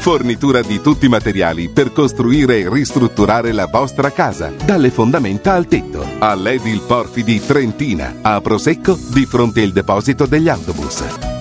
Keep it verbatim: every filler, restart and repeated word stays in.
Fornitura di tutti i materiali per costruire e ristrutturare la vostra casa, dalle fondamenta al tetto. All'Edil Porfidi Trentina, a Prosecco, di fronte al deposito degli autobus.